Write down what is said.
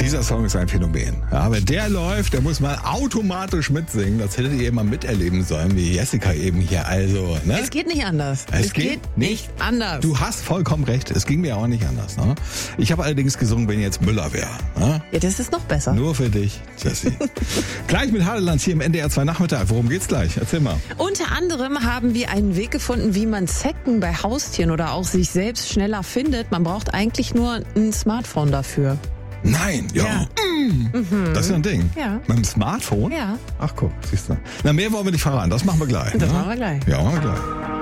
Dieser Song ist ein Phänomen. Ja, wenn der läuft, der muss man automatisch mitsingen. Das hättet ihr mal miterleben sollen, wie Jessica eben hier. Also, ne? Es geht nicht anders. Es geht nicht anders. Du hast vollkommen recht. Es ging mir auch nicht anders. Ne? Ich habe allerdings gesungen, wenn jetzt Müller wäre. Ne? Ja, das ist noch besser. Nur für dich, Jessie. Gleich mit Hadeland hier im NDR 2 Nachmittag. Worum geht's gleich? Erzähl mal. Unter anderem haben wir einen Weg gefunden, wie man Zecken bei Haustieren oder auch sich selbst schneller findet. Man braucht eigentlich nur ein Smartphone dafür. Nein, ja. Das ist ja ein Ding. Ja. Mit dem Smartphone? Ja. Ach guck, siehst du. Na, mehr wollen wir nicht verraten. Das machen wir gleich. Das machen wir gleich. Ja, machen wir gleich.